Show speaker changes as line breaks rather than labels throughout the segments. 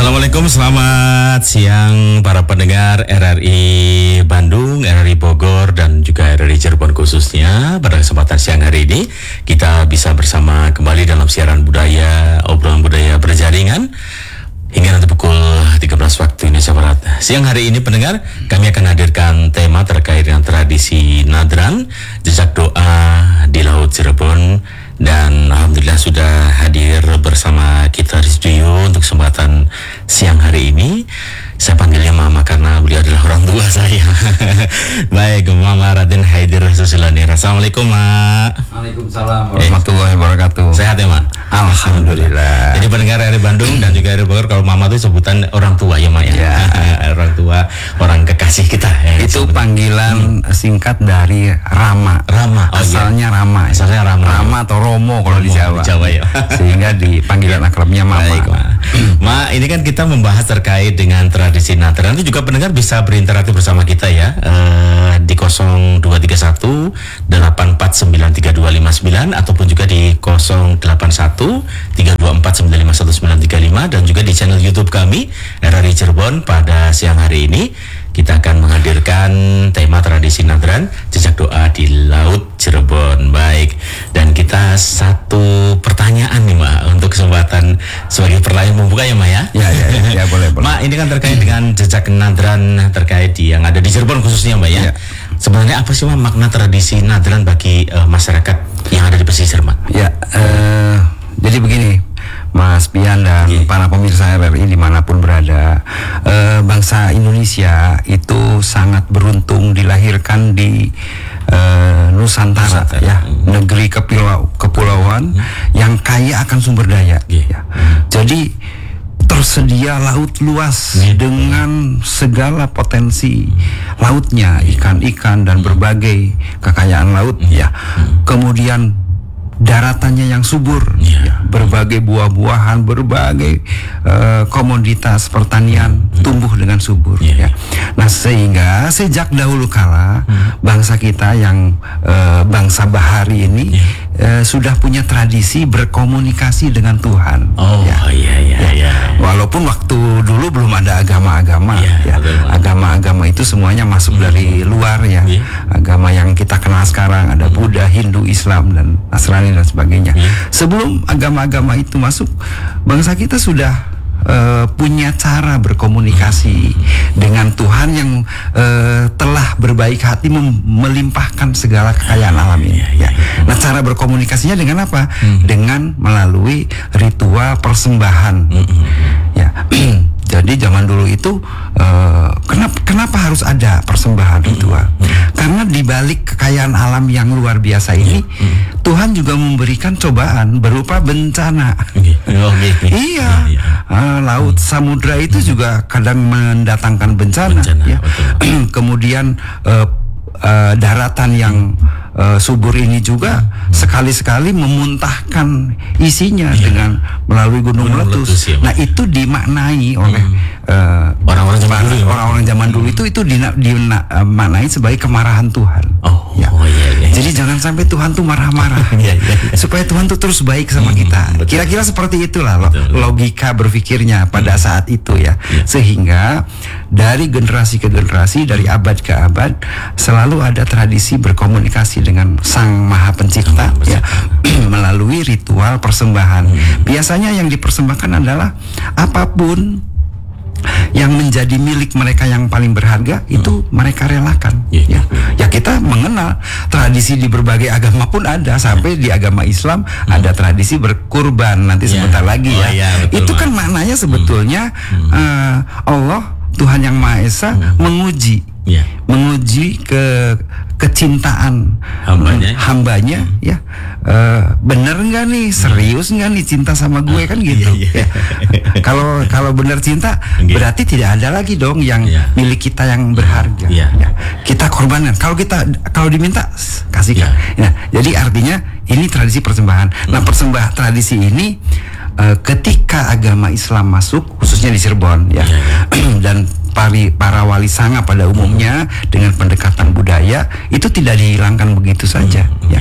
Assalamualaikum, selamat siang para pendengar RRI Bandung, RRI Bogor, dan juga RRI Cirebon khususnya. Pada kesempatan siang hari ini, kita bisa bersama kembali dalam siaran budaya, obrolan budaya berjaringan, hingga nanti pukul 13 waktu Indonesia Barat. Siang hari ini pendengar, kami akan hadirkan tema terkait dengan tradisi Nadran, jejak doa di Laut Cirebon. Dan alhamdulillah sudah hadir bersama kita di studio untuk kesempatan siang hari ini. Saya panggilnya Mama karena beliau adalah orang tua saya. Baik, Mama Raden Haidir Susilani. Assalamualaikum, Ma.
Waalaikumsalam warahmatullahi wabarakatuh.
Sehat ya, Ma?
Alhamdulillah.
Jadi pendengar RRI Bandung dan juga RRI Bogor, kalau Mama itu sebutan orang tua ya, Ma ya. Orang tua, orang kekasih kita. Ya,
itu panggilan singkat dari Rama.
Rama. Oh,
asalnya iya. Rama.
Asalnya Rama.
Rama atau Romo kalau di Jawa.
Di Jawa ya.
Sehingga di panggilan akrabnya Mama.
Baik, Ma, ini kan kita membahas terkait dengan tradisi Nadran. Nanti juga pendengar bisa berinteraksi bersama kita ya, di 0231 84932559 ataupun juga di 081 324951935 dan juga di channel YouTube kami RRI Cirebon. Pada siang hari ini kita akan menghadirkan tema tradisi Nadran, jejak doa di Laut Cirebon. Baik, dan kita satu pertanyaan nih, Ma, untuk kesempatan sebagai pertanyaan membuka ya, Ma ya?
Ya, boleh.
Ma, ini kan terkait dengan jejak Nadran terkait yang ada di Cirebon khususnya, Mbak ya. Sebenarnya apa sih, Ma, makna tradisi Nadran bagi masyarakat yang ada di pesisir, Ma?
Ya, jadi begini, Mas Pian dan para pemirsa RRI dimanapun berada, bangsa Indonesia itu sangat beruntung dilahirkan di Nusantara ya, negeri kepulauan yang kaya akan sumber daya. Ya. Jadi tersedia laut luas dengan segala potensi lautnya, ikan-ikan dan berbagai kekayaan laut ya. Kemudian daratannya yang subur, berbagai buah-buahan, berbagai komoditas pertanian tumbuh dengan subur. Ya. Nah, sehingga sejak dahulu kala bangsa kita yang bangsa bahari ini sudah punya tradisi berkomunikasi dengan Tuhan. Walaupun waktu dulu belum ada agama-agama, agama-agama itu semuanya masuk dari luar ya. Agama yang kita kenal sekarang ada Buddha, Hindu, Islam dan Nasrani dan sebagainya. Sebelum agama-agama itu masuk, bangsa kita sudah punya cara berkomunikasi dengan Tuhan yang telah berbaik hati melimpahkan segala kekayaan alam ini. Nah, cara berkomunikasinya dengan apa? Dengan melalui ritual persembahan. Ya. Jadi zaman dulu itu kenapa harus ada persembahan ritual? Karena di balik kekayaan alam yang luar biasa ini, Tuhan juga memberikan cobaan berupa bencana. Laut samudra itu juga kadang mendatangkan bencana ya. Kemudian daratan yang subur ini juga sekali-sekali memuntahkan isinya dengan melalui gunung meletus. Nah, itu dimaknai oleh orang-orang zaman dulu itu dimaknai sebagai kemarahan Tuhan. Jadi jangan sampai Tuhan tuh marah-marah. Supaya Tuhan tuh terus baik sama kita. Kira-kira seperti itulah logika berpikirnya pada saat itu ya. Sehingga dari generasi ke generasi, dari abad ke abad selalu ada tradisi berkomunikasi dengan Sang Maha Pencipta ya, melalui ritual persembahan. Biasanya yang dipersembahkan adalah apapun yang menjadi milik mereka yang paling berharga itu mereka relakan. Ya, kita mengenal tradisi di berbagai agama pun ada, sampai di agama Islam ada tradisi berkurban nanti sebentar lagi ya. Itu kan maknanya sebetulnya Allah Tuhan yang Maha Esa menguji kecintaan hambanya ya. Bener nggak nih, serius nggak nih cinta sama gue, kan gitu. Kalau bener cinta berarti tidak ada lagi dong yang milik kita yang berharga. Kita korbankan. Kalau diminta kasihkan. Jadi artinya ini tradisi persembahan. Nah, tradisi ini ketika agama Islam masuk, khususnya di Cirebon ya, dan para wali sanga pada umumnya dengan pendekatan budaya itu tidak dihilangkan begitu saja ya.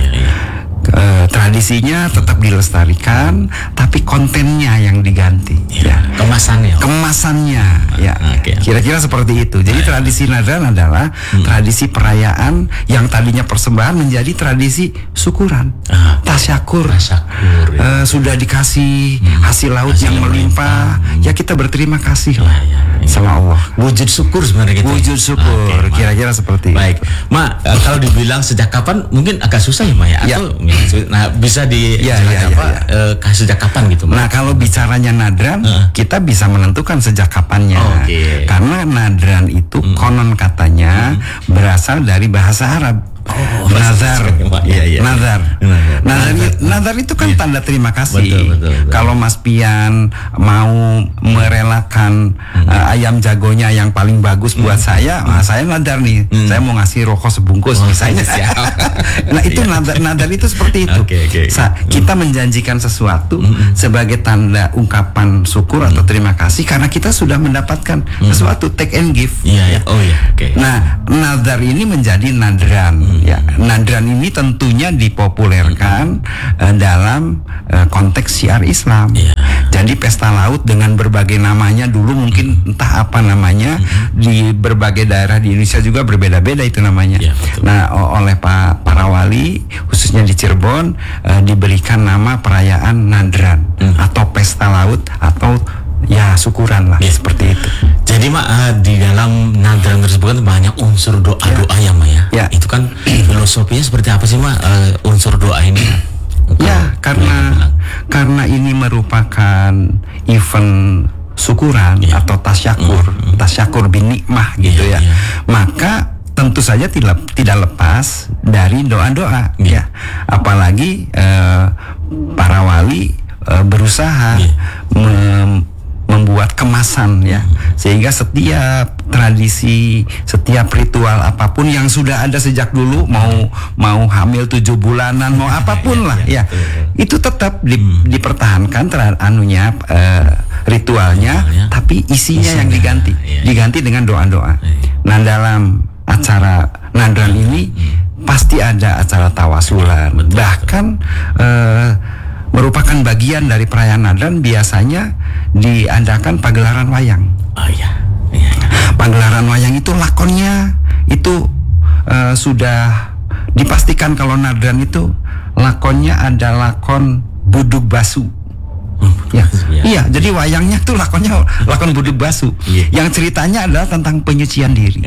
Tradisinya tetap dilestarikan, tapi kontennya yang diganti.
Ya.
kemasannya ya.
Okay.
Kira-kira seperti itu. Jadi tradisi nadran adalah tradisi perayaan yang tadinya persembahan menjadi tradisi syukuran, tasyakur. Ya. Sudah dikasih hasil laut yang melimpah, ya kita berterima kasih lah sama Allah.
Wujud syukur sebenarnya gitu.
Wujud syukur, kira-kira seperti
baik.
itu.
Ma, kalau dibilang sejak kapan mungkin agak susah ya, Ma ya? Atau nah bisa sejak kapan gitu, Ma?
Nah, kalau bicaranya nadran, kita bisa menentukan sejak kapannya. Karena nadran itu konon katanya berasal dari bahasa Arab. Nazar. Nazar itu kan tanda terima kasih. Betul. Kalau Mas Pian mau merelakan ayam jagonya yang paling bagus buat saya nadar nih. Saya mau ngasih rokok sebungkus misalnya. Nah, itu nadar itu seperti itu. Kita menjanjikan sesuatu sebagai tanda ungkapan syukur atau terima kasih karena kita sudah mendapatkan sesuatu, take and give. Nah, nadar ini menjadi nadran. Ya, nadran ini tentunya dipopulerkan dalam konteks syiar Islam. Jadi pesta laut dengan berbagai namanya dulu mungkin entah apa namanya di berbagai daerah di Indonesia juga berbeda-beda itu namanya. Nah, oleh para wali khususnya di Cirebon diberikan nama perayaan nadran atau pesta laut atau ya syukuran lah seperti itu.
Jadi di dalam nadran tersebut kan banyak unsur doa-doa ya Ma ya. Itu kan filosofinya seperti apa sih Ma unsur doa ini?
Ya karena ini merupakan event syukuran atau tasyakur bin nikmah gitu ya. Maka tentu saja tidak lepas dari doa-doa ya. Apalagi para wali berusaha membuat kemasan ya, sehingga setiap tradisi, setiap ritual apapun yang sudah ada sejak dulu, mau hamil 7 bulanan, mau apapun lah ya, itu tetap dipertahankan ritualnya, tapi isinya yang diganti dengan doa-doa. Nah, dalam acara nadran ini pasti ada acara tawasulan, bahkan merupakan bagian dari perayaan nadran. Biasanya diadakan pagelaran wayang. Pagelaran wayang itu lakonnya itu sudah dipastikan kalau nadran itu lakonnya ada lakon budug basu. Iya, jadi wayangnya tuh lakon budug basu. Yang ceritanya adalah tentang penyucian diri.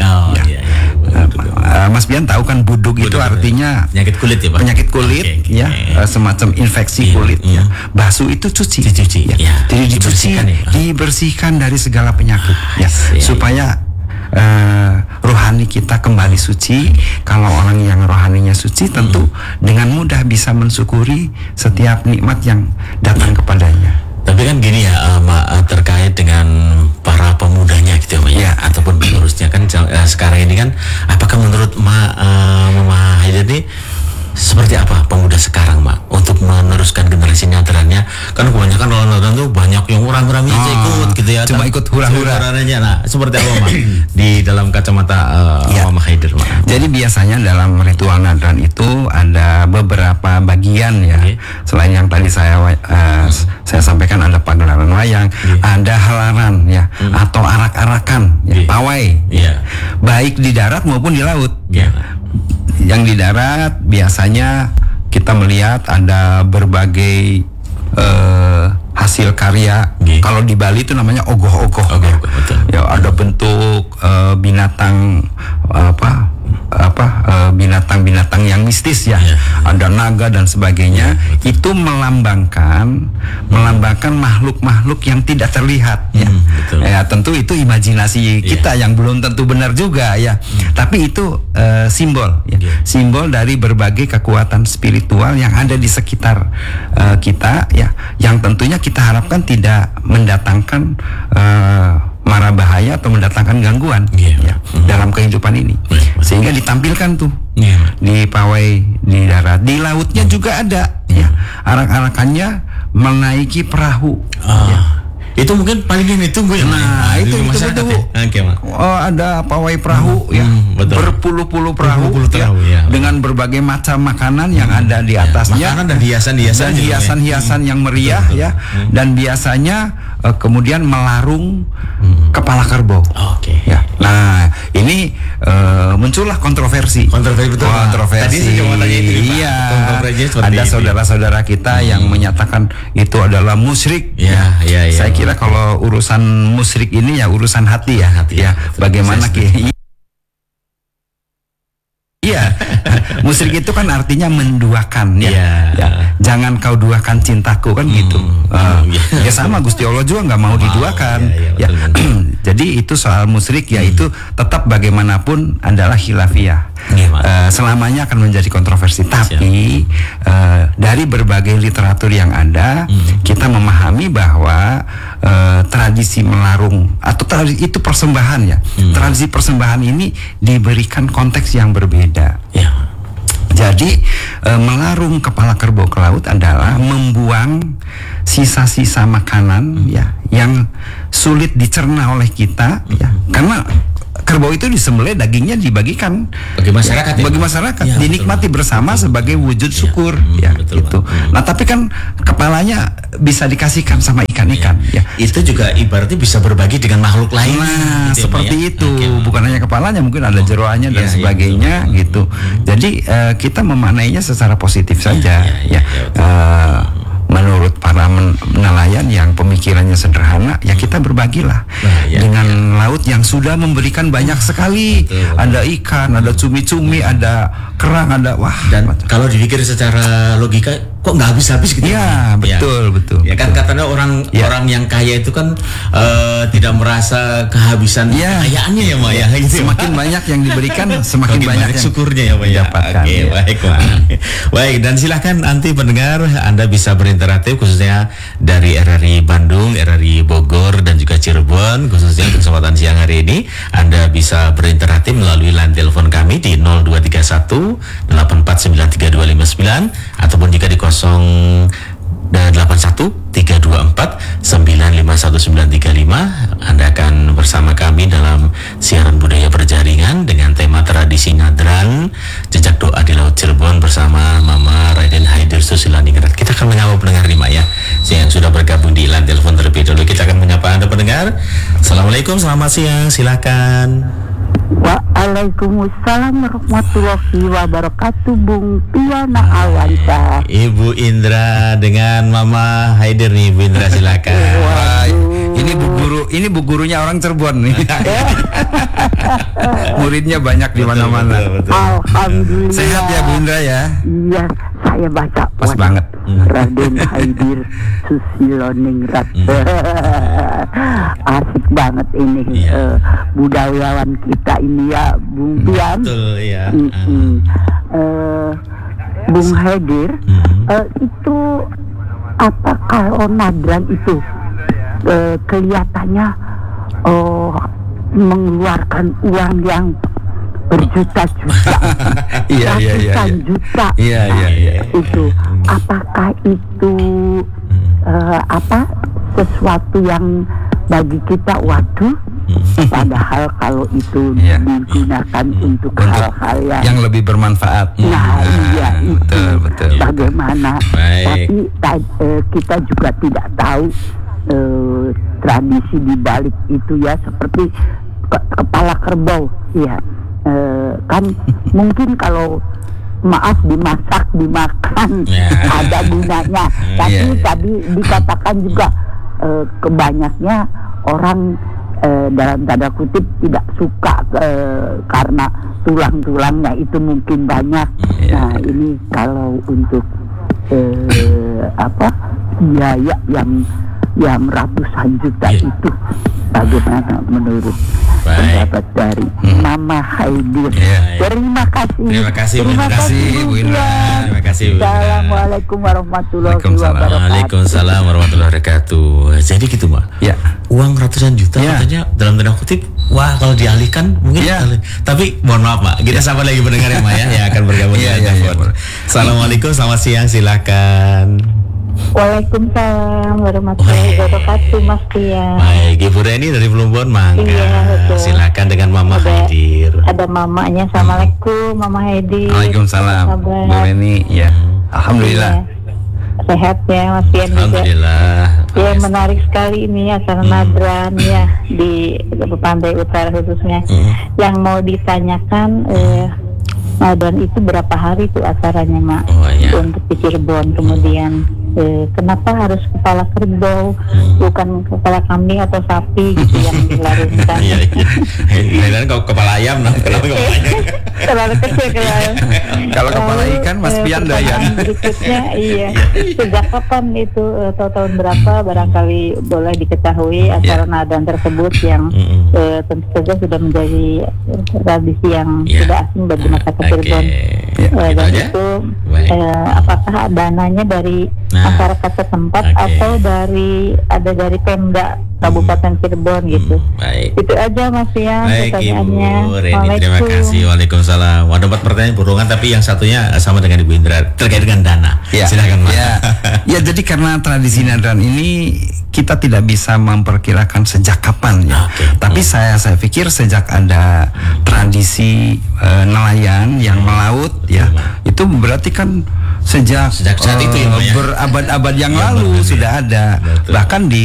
Mas Bian tahu kan budug itu artinya
penyakit kulit ya, Pak? Penyakit
kulit semacam infeksi kulit ya. Basu itu cuci. Jadi dibersihkan dari segala penyakit supaya rohani kita kembali suci. Kalau orang yang rohaninya suci tentu dengan mudah bisa mensyukuri setiap nikmat yang datang kepadanya.
Tapi kan gini ya, terkait dengan para pemudanya gitu ya, ataupun penerusnya kan sekarang ini kan, apakah menurut Mama Haider ini seperti apa pemuda sekarang untuk meneruskan generasi nadrannya? Kan kebanyakan orang nadran tuh banyak yang orang-orang aja ikut gitu ya,
cuma ikut hura-hura.
Nah, seperti apa di dalam kacamata Mama Haider?
Jadi biasanya dalam ritual nadran itu ada beberapa bagian ya. Selain yang tadi saya sampaikan, ada pagelaran wayang, ada halaran ya, atau arak-arakan pawai, baik di darat maupun di laut. Yang di darat biasanya kita melihat ada berbagai hasil karya. Kalau di Bali itu namanya ogoh-ogoh. Ya, ada bentuk binatang binatang-binatang yang mistis ya. Ada naga dan sebagainya. Itu melambangkan makhluk-makhluk yang tidak terlihat ya. Ya, tentu itu imajinasi kita yang belum tentu benar juga ya. Tapi itu simbol ya. Simbol dari berbagai kekuatan spiritual yang ada di sekitar kita ya, yang tentunya kita harapkan tidak mendatangkan mara bahaya atau mendatangkan gangguan dalam kehidupan ini, sehingga ditampilkan tuh di pawai di darat. Di lautnya juga ada ya, arak-arakannya menaiki perahu.
Itu mungkin paling yang ditunggu ya.
Nah, itu ada pawai perahu ya, berpuluh-puluh perahu dengan berbagai macam makanan yang ada di atasnya,
makanan dan hiasan-hiasan
yang meriah ya. Dan biasanya kemudian melarung kepala kerbau.
Oke.
Ya. Nah, ini muncullah kontroversi.
Betul. Tadi saya cuma tanya itu, Pak.
Iya.
Kontroversinya seperti
Ada
ini.
saudara-saudara kita yang menyatakan itu adalah musyrik.
Ya.
Saya kira kalau urusan musyrik ini ya urusan hati ya.
Betul.
Bagaimana Iya, musyrik itu kan artinya menduakan ya. Jangan kau duakan cintaku kan gitu. Ya sama Gusti Allah juga nggak mau diduakan. Ya. Jadi itu soal musyrik ya itu tetap bagaimanapun adalah khilafiyah. Selamanya akan menjadi kontroversi. Tapi dari berbagai literatur yang ada, kita memahami bahwa tradisi melarung atau tradisi itu persembahan ya. Tradisi persembahan ini diberikan konteks yang berbeda.
Ya.
Jadi melarung kepala kerbau ke laut adalah membuang sisa-sisa makanan ya yang sulit dicerna oleh kita ya. Karena kerbau itu disembelih, dagingnya dibagikan
bagi masyarakat.
Bagi masyarakat
ya,
dinikmati bersama sebagai wujud syukur ya gitu. Nah, tapi kan kepalanya bisa dikasihkan sama ikan-ikan ya.
Itu juga ibaratnya bisa berbagi dengan makhluk lain.
Nah,
gitu
seperti
ya,
itu. Bukan hanya kepalanya, mungkin ada jeroannya dan sebagainya gitu. Jadi kita memaknainya secara positif saja ya. Menurut para nelayan yang pemikirannya sederhana, ya kita berbagilah dengan laut yang sudah memberikan banyak sekali. Ada ikan, ada cumi-cumi, ada kerang, ada
Dan kalau dipikir secara logika, kok nggak habis-habis gitu?
Ya, betul.
Ya kan katanya orang yang kaya itu kan tidak merasa kehabisan kekayaannya ya, Pak ya.
Semakin banyak yang diberikan, semakin banyak yang
syukurnya ya, Pak ya. Oke, baik, Pak. Baik, dan silakan nanti pendengar Anda bisa berinteraktif khususnya dari RRI Bandung, RRI Bogor dan juga Cirebon, khususnya untuk kesempatan siang hari ini Anda bisa berinteraktif melalui line telepon kami di 0231 849329 ataupun jika di 081-324-951935 Anda akan bersama kami dalam siaran budaya berjaringan dengan tema tradisi Ngadran Jejak Doa di Laut Cirebon bersama Mama Raden Haidir Susilaningrat. Kita akan menyapa pendengar nih, Mak ya, yang sudah bergabung di line telepon terlebih dahulu. Kita akan menyapa Anda pendengar. Assalamualaikum, selamat siang, silakan.
Waalaikumsalam warahmatullahi wabarakatuh, Bung Piana Awansa.
Ibu Indra dengan Mama Haidir nih, Ibu Indra silakan.
Ini bu gurunya orang Cirebon nih. Muridnya banyak di mana-mana.
Alhamdulillah.
Sehat ya Bu Indra ya?
Iya, saya baca
pas banget.
Raden Haidir Susiloningrat. Asik banget ini budayawan kita ini ya, Bung Pian.
Betul ya.
Bung Haidir, itu apa kalau Ngadran itu kelihatannya mengeluarkan uang yang berjuta-juta, ratusan juta. Itu apakah itu sesuatu yang bagi kita waduh? Padahal kalau itu digunakan untuk hal-hal yang
lebih bermanfaat.
Nah, iya itu
betul.
Bagaimana? Tapi kita juga tidak tahu tradisi di balik itu ya, seperti kepala kerbau ya. Kan mungkin kalau maaf dimasak, dimakan ada gunanya. Tapi tadi dikatakan juga kebanyaknya orang dalam tanda kutip tidak suka karena tulang-tulangnya itu mungkin banyak. Nah, ini kalau untuk biaya yang ratusan juta itu bagaimana menurut pendapat dari Mama Haidir? Terima kasih Bu Indra.
Terima kasih Bu Indra.
Assalamualaikum warahmatullahi wabarakatuh.
Waalaikumsalam warahmatullahi wabarakatuh. Jadi gitu, Mbak.
Ya.
Uang ratusan juta katanya dalam tanda kutip, wah kalau dialihkan mungkin tapi mohon maaf, Pak. Kita sapa lagi pendengar ya, Mbak ya, yang akan bergabung di telepon. Assalamualaikum, selamat siang, silakan.
Waalaikumsalam warahmatullahi wabarakatuh, Mas Pian.
Baik, Ibu Reni dari Plumbon, Mangga.
Iya,
silakan dengan Mama Haidir.
Ada mamanya. Assalamualaikum, Mama Haidir.
Waalaikumsalam, Bu Reni. Ya, alhamdulillah.
sehat ya Mas Pian juga.
Alhamdulillah.
Ya menarik sekali ini acara Nadran ya di Pantai Utara khususnya. Yang mau ditanyakan Nadran itu berapa hari tuh acaranya Mak?
Oh, iya.
Untuk di Cirebon, kemudian kenapa harus kepala kerbau bukan kepala kambing atau sapi gitu yang dilarungkan?
Iya. Lain kau kepala ayam, kenapa kepala ayam?
Terlalu kecil
Kalau kepala ikan Mas Pian Dayan.
Berikutnya iya. Sejak kapan itu atau tahun berapa barangkali boleh diketahui acara Nadran tersebut yang tentu saja sudah menjadi tradisi yang tidak asing bagi masyarakat Cirebon. Dan itu apakah dananya dari masyarakat setempat atau dari Pemda Kabupaten Cirebon gitu.
Baik.
Itu aja Mas Pian pertanyaannya.
Ibu Reni, terima kasih. Waalaikumsalam. Ada 4 pertanyaan burungan, tapi yang satunya sama dengan Ibu Indra terkait dengan dana.
Ya.
Silakan Mas.
Ya, jadi karena tradisi Nadran ini kita tidak bisa memperkirakan sejak kapan ya. Tapi saya pikir sejak ada tradisi nelayan yang melaut ya, itu berarti kan sejak
saat itu ya,
berabad-abad yang lalu sudah ada.
Betul.
Bahkan di